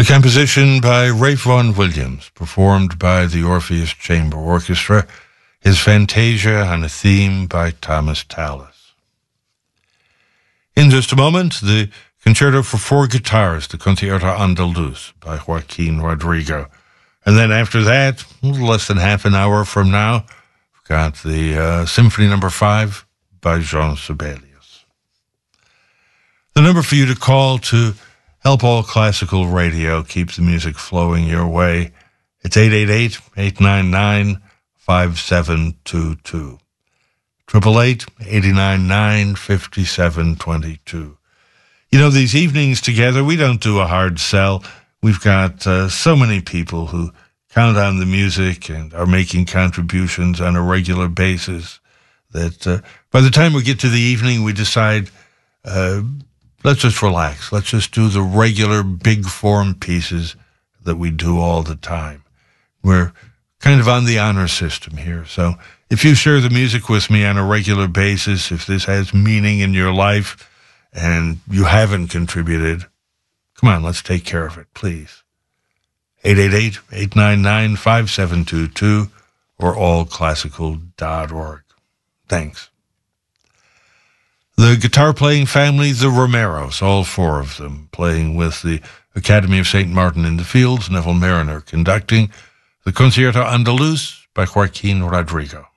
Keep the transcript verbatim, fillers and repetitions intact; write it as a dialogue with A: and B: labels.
A: composition by Ralph Vaughan Williams, performed by the Orpheus Chamber Orchestra, his Fantasia on a theme by Thomas Tallis. In just a moment, the Concerto for Four Guitars, the Concierto Andaluz by Joaquin Rodrigo. And then after that, less than half an hour from now, we've got the uh, Symphony Number Five by Jean Sibelius. The number for you to call to help All Classical Radio keep the music flowing your way, it's eight eight eight, eight nine nine, five seven two two. eight eight eight, eight nine nine, five seven two two. You know, these evenings together, we don't do a hard sell. We've got uh, so many people who count on the music and are making contributions on a regular basis that uh, by the time we get to the evening, we decide, uh, let's just relax. Let's just do the regular big form pieces that we do all the time. We're kind of on the honor system here. So if you share the music with me on a regular basis, if this has meaning in your life and you haven't contributed, come on, let's take care of it, please. eight eight eight, eight nine nine, five seven two two or all classical dot org. Thanks. The guitar-playing family, the Romeros, all four of them, playing with the Academy of Saint Martin in the Fields, Neville Marriner conducting the Concierto Andaluz by Joaquin Rodrigo.